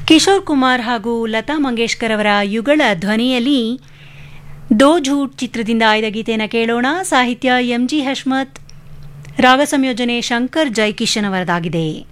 ಕಿಶೋರ್ ಕುಮಾರ್ ಹಾಗೂ ಲತಾ ಮಂಗೇಶ್ಕರ್ ಅವರ ಯುಗಳ ಧ್ವನಿಯಲ್ಲಿ ದೋ ಝೂಟ್ ಚಿತ್ರದಿಂದ ಆಯ್ದ ಗೀತೆಯನ್ನು ಕೇಳೋಣ. ಸಾಹಿತ್ಯ ಎಂಜಿ ಹಶ್ಮತ್, ರಾಗ ಸಂಯೋಜನೆ ಶಂಕರ್ ಜೈಕಿಶನ್ ಅವರದಾಗಿದೆ.